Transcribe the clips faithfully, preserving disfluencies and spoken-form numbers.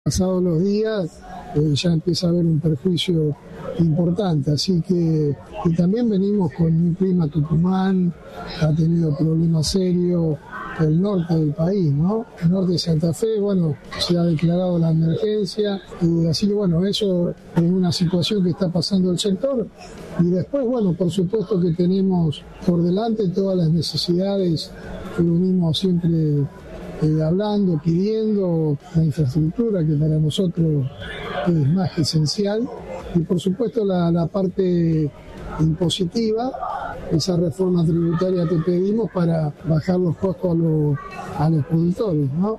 Pasados los días eh, ya empieza a haber un perjuicio importante, así que y también venimos con un clima Tucumán, ha tenido problemas serios, el norte del país, ¿no? El norte de Santa Fe, bueno, se ha declarado la emergencia, y así que bueno, eso es una situación que está pasando el sector, y después, bueno, por supuesto que tenemos por delante todas las necesidades que venimos siempre Eh, hablando, pidiendo la infraestructura que para nosotros es más que esencial, y por supuesto la, la parte impositiva, esa reforma tributaria que pedimos para bajar los costos a los, a los productores, ¿no?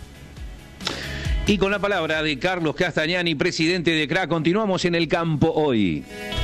Y con la palabra de Carlos Castañani, presidente de C R A, continuamos en el campo hoy.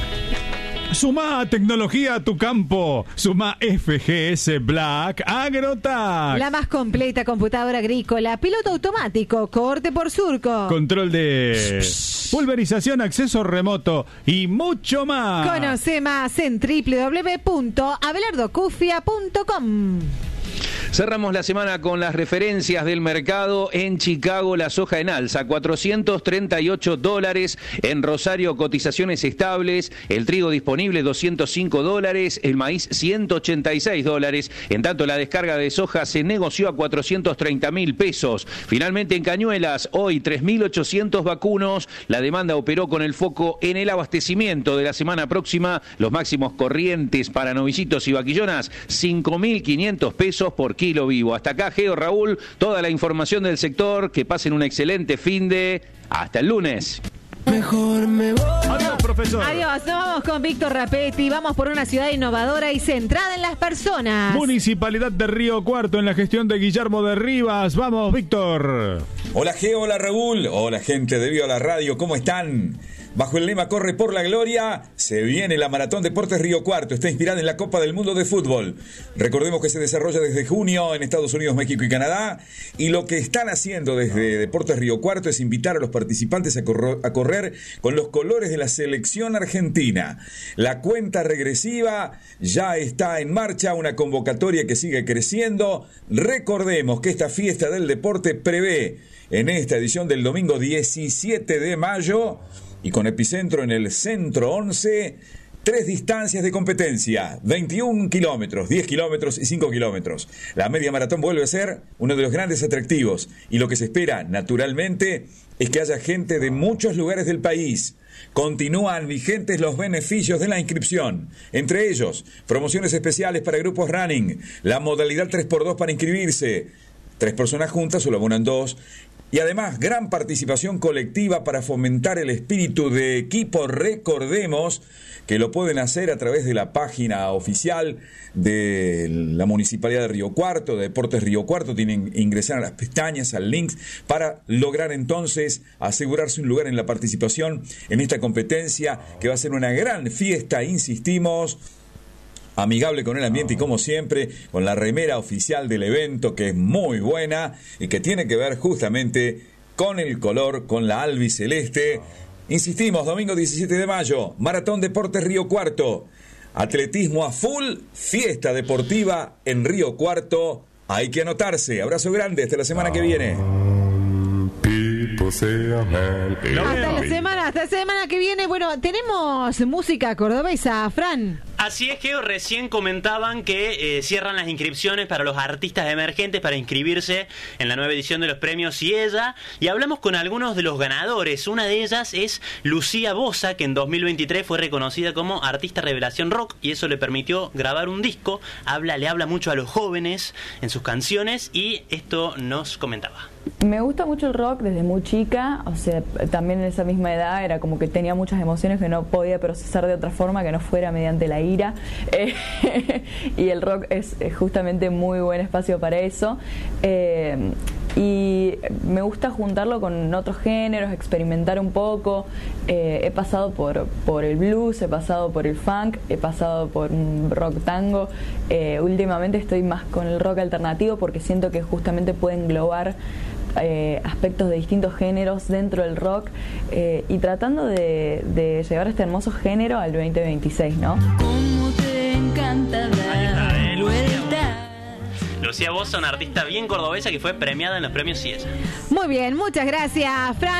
Sumá tecnología a tu campo. Sumá F G S Black AgroTac. La más completa computadora agrícola, piloto automático, corte por surco, control de pulverización, acceso remoto y mucho más. Conoce más en doble u doble u doble u punto abelardo cufia punto com. Cerramos la semana con las referencias del mercado. En Chicago, la soja en alza, cuatrocientos treinta y ocho dólares. En Rosario, cotizaciones estables. El trigo disponible, doscientos cinco dólares. El maíz, ciento ochenta y seis dólares. En tanto, la descarga de soja se negoció a cuatrocientos treinta mil pesos. Finalmente, en Cañuelas, hoy tres mil ochocientos vacunos. La demanda operó con el foco en el abastecimiento de la semana próxima. Los máximos corrientes para novicitos y vaquillonas, cinco mil quinientos pesos por kilo vivo. Hasta acá, Geo, Raúl, toda la información del sector. Que pasen un excelente fin de... Hasta el lunes. Mejor me voy. Adiós, profesor. Adiós, nos vamos con Víctor Rapetti. Vamos por una ciudad innovadora y centrada en las personas. Municipalidad de Río Cuarto, en la gestión de Guillermo de Rivas. Vamos, Víctor. Hola, Geo, hola, Raúl. Hola, gente de Viva la Radio, ¿cómo están? Bajo el lema Corre por la Gloria, se viene la Maratón Deportes Río Cuarto. Está inspirada en la Copa del Mundo de Fútbol. Recordemos que se desarrolla desde junio en Estados Unidos, México y Canadá. Y lo que están haciendo desde Deportes Río Cuarto es invitar a los participantes a, corro- a correr con los colores de la selección argentina. La cuenta regresiva ya está en marcha, una convocatoria que sigue creciendo. Recordemos que esta fiesta del deporte prevé en esta edición del domingo diecisiete de mayo... y con epicentro en el Centro once, tres distancias de competencia, veintiún kilómetros, diez kilómetros y cinco kilómetros. La media maratón vuelve a ser uno de los grandes atractivos, y lo que se espera, naturalmente, es que haya gente de muchos lugares del país. Continúan vigentes los beneficios de la inscripción, entre ellos, promociones especiales para grupos running, la modalidad tres por dos para inscribirse, tres personas juntas, solo abonan dos. Y además, gran participación colectiva para fomentar el espíritu de equipo. Recordemos que lo pueden hacer a través de la página oficial de la Municipalidad de Río Cuarto, de Deportes Río Cuarto. Tienen que ingresar a las pestañas, al link, para lograr entonces asegurarse un lugar en la participación en esta competencia, que va a ser una gran fiesta, insistimos, amigable con el ambiente y, como siempre, con la remera oficial del evento, que es muy buena y que tiene que ver justamente con el color, con la albiceleste. Insistimos, domingo diecisiete de mayo, Maratón Deportes Río Cuarto, atletismo a full, fiesta deportiva en Río Cuarto. Hay que anotarse. Abrazo grande, hasta la semana que viene. Hasta la semana, hasta la semana que viene. Bueno, tenemos música cordobesa, Fran. Así es, que recién comentaban que eh, cierran las inscripciones para los artistas emergentes para inscribirse en la nueva edición de los premios Ciella, y hablamos con algunos de los ganadores. Una de ellas es Lucía Bosa, que en dos mil veintitrés fue reconocida como artista revelación rock, y eso le permitió grabar un disco. Habla, le habla mucho a los jóvenes en sus canciones, y esto nos comentaba. Me gusta mucho el rock desde muy chica, o sea, también en esa misma edad era como que tenía muchas emociones que no podía procesar de otra forma que no fuera mediante la ira, eh, y el rock es, es justamente muy buen espacio para eso, eh, y me gusta juntarlo con otros géneros, experimentar un poco. eh, he pasado por, por el blues, he pasado por el funk, he pasado por un rock tango, eh, últimamente estoy más con el rock alternativo porque siento que justamente puede englobar Eh, aspectos de distintos géneros dentro del rock, eh, y tratando de, de llevar este hermoso género al veinte veintiséis, ¿no? Cómo te encanta dar vuelta. Lucía Bosa, una artista bien cordobesa que fue premiada en los premios Ciesa. Muy bien, muchas gracias, Fran.